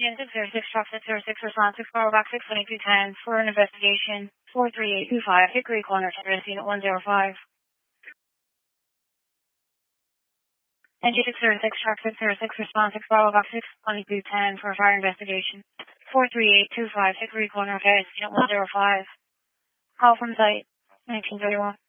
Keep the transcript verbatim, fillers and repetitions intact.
Agent six zero six, Truck six zero six, Response six, Power Box six twenty-two ten for an investigation. four three eight two five, Hickory Corner, Terrace, Unit one zero five. Agent six zero six, Truck six zero six, Response six, Power Box six twenty-two ten for a fire investigation. four three eight two five, Hickory Corner, Terrace, Unit one zero five. Call from site, nineteen thirty-one.